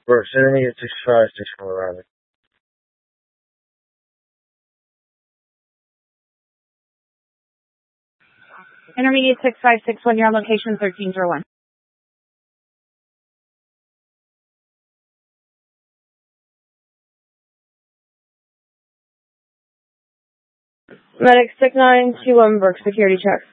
Brooks, Intermediate 656, Colorado. Intermediate 6561, your location 1301. Medic 6921, Brooks, security check.